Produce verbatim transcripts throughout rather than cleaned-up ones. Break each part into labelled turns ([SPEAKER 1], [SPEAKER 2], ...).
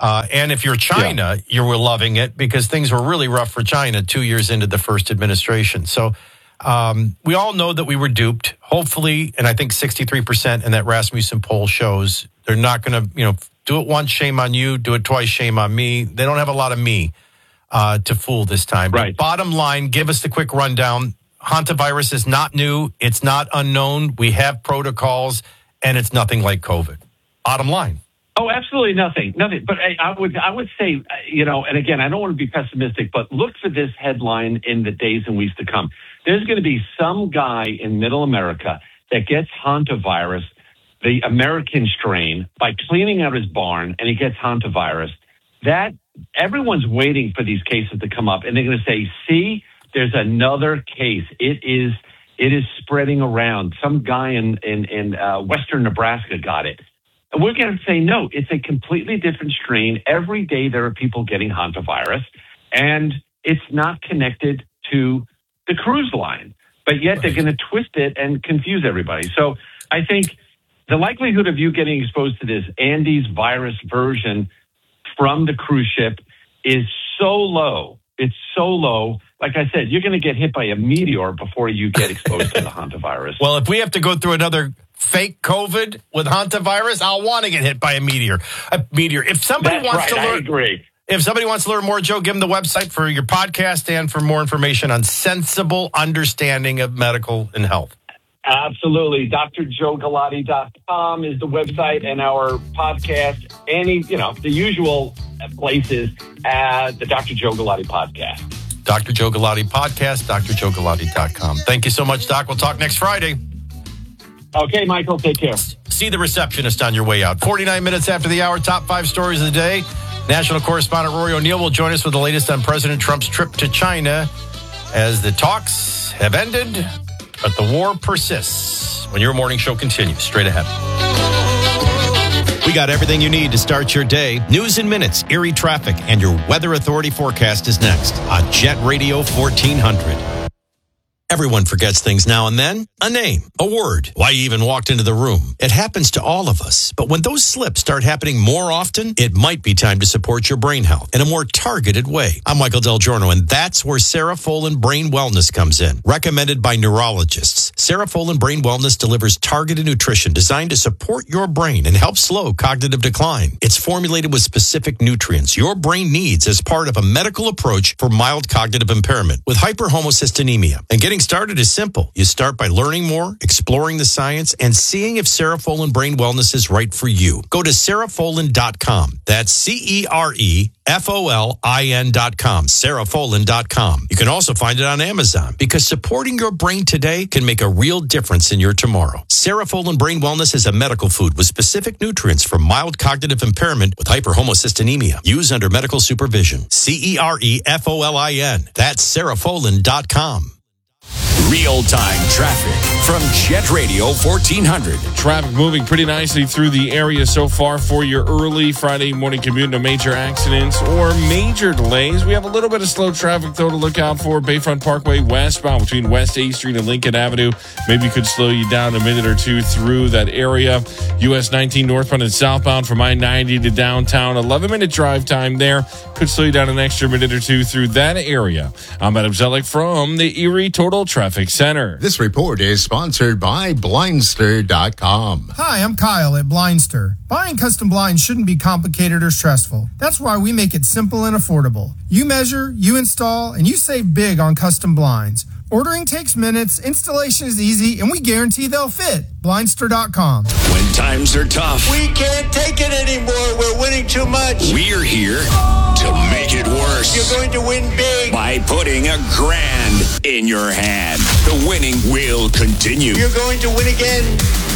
[SPEAKER 1] Uh, and if you're China, yeah. you were loving it because things were really rough for China two years into the first administration. So um, we all know that we were duped. Hopefully, and I think sixty-three percent in that Rasmussen poll shows they're not going to, you know, do it once, shame on you. Do it twice, shame on me. They don't have a lot of me uh, to fool this time.
[SPEAKER 2] Right.
[SPEAKER 1] But bottom line, give us the quick rundown. Hantavirus is not new. It's not unknown. We have protocols, and it's nothing like COVID. Bottom line.
[SPEAKER 2] Oh, absolutely nothing, nothing. But I, I would, I would say, you know, and again, I don't want to be pessimistic, but look for this headline in the days and weeks to come. There's going to be some guy in Middle America that gets hantavirus, the American strain, by cleaning out his barn, and he gets hantavirus. That everyone's waiting for these cases to come up, and they're going to say, "See, there's another case. It is, it is spreading around. Some guy in in, in uh, Western Nebraska got it." And we're going to say, no, it's a completely different strain. Every day there are people getting hantavirus, and it's not connected to the cruise line. But yet they're going to twist it and confuse everybody. So I think the likelihood of you getting exposed to this Andes virus version from the cruise ship is so low. It's so low. Like I said, you're going to get hit by a meteor before you get exposed to the hantavirus.
[SPEAKER 1] Well, if we have to go through another fake COVID with hantavirus, I'll want to get hit by a meteor. A meteor. If somebody
[SPEAKER 2] That's
[SPEAKER 1] wants
[SPEAKER 2] right,
[SPEAKER 1] to learn,
[SPEAKER 2] I agree.
[SPEAKER 1] If somebody wants to learn more, Joe, give them the website for your podcast and for more information on sensible understanding of medical and health.
[SPEAKER 2] Absolutely. D R joe galati dot com is the website, and our podcast, any, you know, the usual places, uh, the Doctor Joe Galati podcast.
[SPEAKER 1] Doctor Joe Galati podcast, D R joe galati dot com. Thank you so much, Doc. We'll talk next Friday.
[SPEAKER 2] Okay, Michael, take care.
[SPEAKER 1] See the receptionist on your way out. forty-nine minutes after the hour, top five stories of the day. National correspondent Rory O'Neill will join us with the latest on President Trump's trip to China as the talks have ended, but the war persists. When your morning show continues, straight ahead. We got everything you need to start your day. News in minutes, Erie traffic, and your Weather Authority forecast is next on Jet Radio fourteen hundred. Everyone forgets things now and then. A name, a word, why you even walked into the room. It happens to all of us. But when those slips start happening more often, it might be time to support your brain health in a more targeted way. I'm Michael Del Giorno, and that's where Serafolin Brain Wellness comes in. Recommended by neurologists, Serafolin Brain Wellness delivers targeted nutrition designed to support your brain and help slow cognitive decline. It's formulated with specific nutrients your brain needs as part of a medical approach for mild cognitive impairment with hyperhomocystinemia. And getting started is simple. You start by learning more, exploring the science, and seeing if Serafolin Brain Wellness is right for you. Go to Serafolin dot com. That's C E R E F O L I N dot com. Serafolin dot com. You can also find it on Amazon because supporting your brain today can make a real difference in your tomorrow. Serafolin Brain Wellness is a medical food with specific nutrients for mild cognitive impairment with hyperhomocystinemia. Use under medical supervision. C E R E F O L I N. That's Serafolin dot com.
[SPEAKER 3] Real-time traffic from Jet Radio fourteen hundred.
[SPEAKER 4] Traffic moving pretty nicely through the area so far for your early Friday morning commute. No major accidents or major delays. We have a little bit of slow traffic, though, to look out for. Bayfront Parkway westbound between West eighth Street and Lincoln Avenue. Maybe could slow you down a minute or two through that area. U S nineteen northbound and southbound from I ninety to downtown. eleven-minute drive time there. Could slow you down an extra minute or two through that area. I'm Adam Zellick from the Erie Total Traffic Center.
[SPEAKER 5] This report is sponsored by Blindster dot com.
[SPEAKER 6] Hi, I'm Kyle at Blindster. Buying custom blinds shouldn't be complicated or stressful. That's why we make it simple and affordable. You measure, you install, and you save big on custom blinds. Ordering takes minutes, installation is easy, and we guarantee they'll fit. Blindster dot com.
[SPEAKER 3] When times are tough,
[SPEAKER 7] we can't take it anymore. We're winning too much.
[SPEAKER 3] We're here to make it worse.
[SPEAKER 7] You're going to win big.
[SPEAKER 3] By putting a grand in your hand. The winning will continue.
[SPEAKER 7] You're going to win again.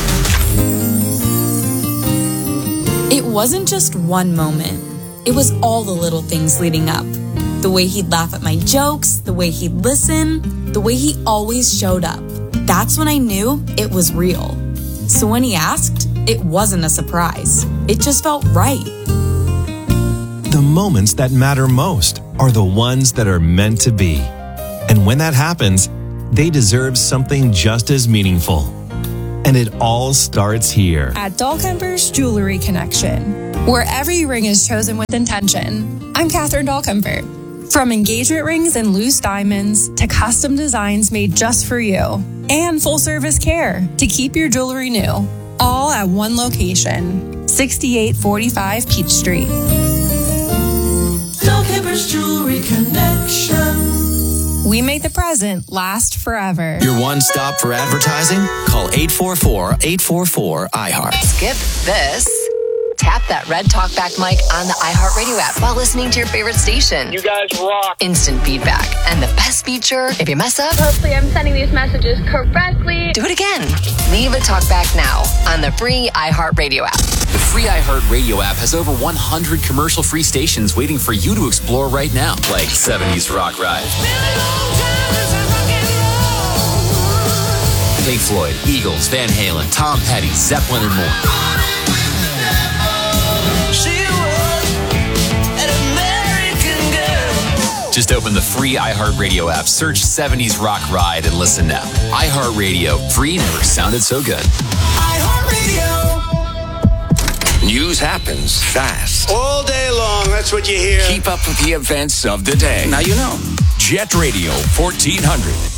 [SPEAKER 8] It wasn't just one moment. It was all the little things leading up. The way he'd laugh at my jokes, the way he'd listen, the way he always showed up. That's when I knew it was real. So when he asked, it wasn't a surprise. It just felt right.
[SPEAKER 9] The moments that matter most are the ones that are meant to be. And when that happens, they deserve something just as meaningful. And it all starts here.
[SPEAKER 10] At Dahlkemper's Jewelry Connection. where every ring is chosen with intention. I'm Catherine Dahlcomfort. From engagement rings and loose diamonds to custom designs made just for you, and full service care to keep your jewelry new, all at one location, sixty-eight forty-five Peach Street.
[SPEAKER 11] Dahlcomfort's Jewelry Connection.
[SPEAKER 10] We make the present last forever.
[SPEAKER 12] Your one stop for advertising? Call eight four four, eight four four, I heart.
[SPEAKER 13] Skip this. Tap that red talkback mic on the iHeartRadio app while listening to your favorite station.
[SPEAKER 14] You guys rock.
[SPEAKER 13] Instant feedback. And the best feature, if you mess up,
[SPEAKER 15] hopefully I'm sending these messages correctly.
[SPEAKER 13] Do it again. Leave a talkback now on the free iHeartRadio app.
[SPEAKER 16] The free iHeartRadio app has over one hundred commercial-free stations waiting for you to explore right now, like seventies Rock Ride, Pink Floyd, Eagles, Van Halen, Tom Petty, Zeppelin, and more. Just open the free iHeartRadio app, search seventies Rock Ride, and listen now. iHeartRadio, free never sounded so good.
[SPEAKER 3] iHeartRadio. News happens fast.
[SPEAKER 7] All day long, that's what you hear.
[SPEAKER 3] Keep up with the events of the day.
[SPEAKER 16] Now you know.
[SPEAKER 3] Jet Radio fourteen hundred.